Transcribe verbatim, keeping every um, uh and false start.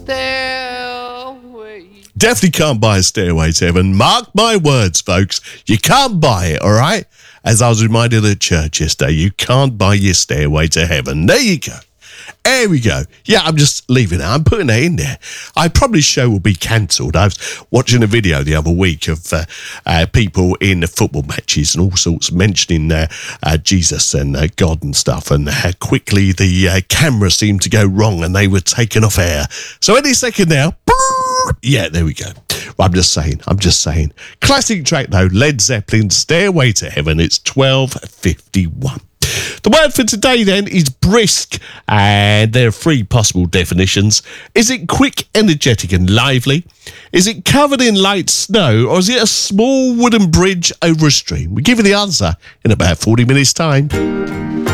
Stairway. Definitely can't buy a Stairway to Heaven. Mark my words, folks. You can't buy it, all right? As I was reminded at church yesterday, you can't buy your Stairway to Heaven. There you go. There we go. Yeah, I'm just leaving it. I'm putting it in there. I probably show will be cancelled. I was watching a video the other week of uh, uh, people in the football matches and all sorts mentioning uh, uh, Jesus and uh, God and stuff, and how quickly the uh, camera seemed to go wrong and they were taken off air. So any second now, yeah, there we go. I'm just saying. I'm just saying. Classic track though, Led Zeppelin, Stairway to Heaven. It's twelve fifty-one. The word for today then is brisk, and there are three possible definitions. Is it quick, energetic and lively? Is it covered in light snow, or is it a small wooden bridge over a stream? We give you the answer in about forty minutes time.